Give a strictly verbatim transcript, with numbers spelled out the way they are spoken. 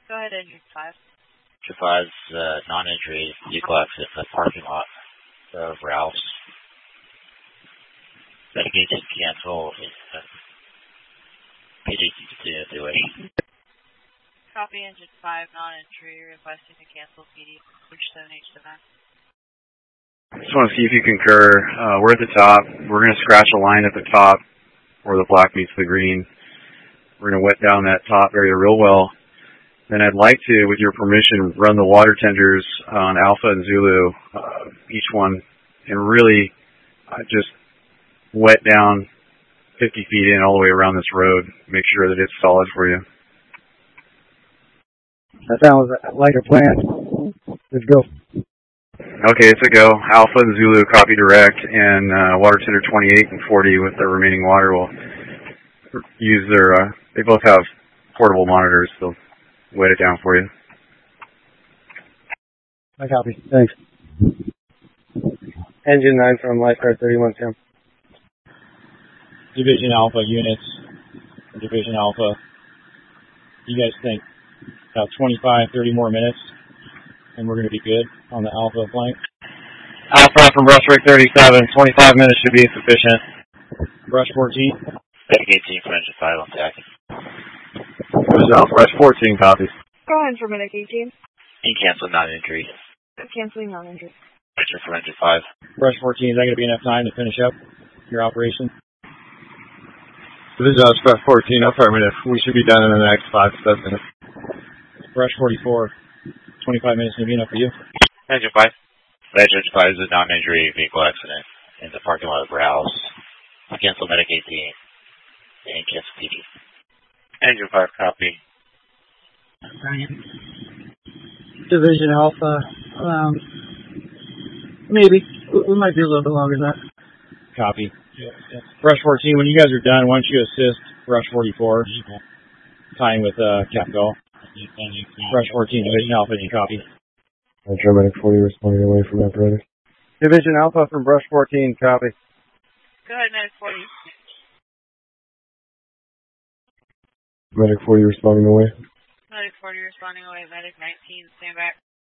Go ahead, engine five. Engine five's uh, non-injury vehicle accident in the parking lot of Ralph's. Medicaid to cancel. Uh, P D continue to do it. Copy, engine five, non-injury, requesting to cancel P D H seven H seven. I just want to see if you concur. Uh, we're at the top. We're going to scratch a line at the top where the black meets the green. We're going to wet down that top area real well. Then I'd like to, with your permission, run the water tenders on Alpha and Zulu, uh, each one, and really uh, just wet down fifty feet in all the way around this road. Make sure that it's solid for you. That sounds like a plan. Let's go. Okay, it's a go. Alpha and Zulu copy direct, and uh, water tender twenty-eight and forty with the remaining water will use their, uh, they both have portable monitors. They'll wet it down for you. I copy. Thanks. Engine nine from Lifeguard thirty-one, Sam. Division Alpha units. Division Alpha. You guys think about twenty-five, thirty more minutes, and we're going to be good on the Alpha flank? Alpha from Brushwick thirty-seven. twenty-five minutes should be sufficient. Brush fourteen. Medicaid team for engine five on deck. Alpha, Brush fourteen copies. Go ahead for Medicaid team. And cancel non-injury. Canceling non-injury. Richard for engine five. Brush fourteen, is that going to be enough time to finish up your operation? This is Brush fourteen. Affirmative. We should be done in the next five to seven minutes. Brush forty-four. twenty-five minutes going to be enough for you? Engine five. Engine five is a non-injury vehicle accident in the parking lot of Rouse. Cancel Medicaid team. And cancel P D. Engine five copy. Brian. Division Alpha. Um, maybe. We might be a little bit longer than that. Copy. Yeah, yeah. Brush fourteen, when you guys are done, why don't you assist Brush forty-four, tying with uh, Capco. Brush fourteen, Division Alpha, you copy. Medic forty responding away from apparatus. Division Alpha from Brush fourteen, copy. Go ahead, Medic forty. Medic forty responding away. Medic forty responding away. Medic nineteen, stand back.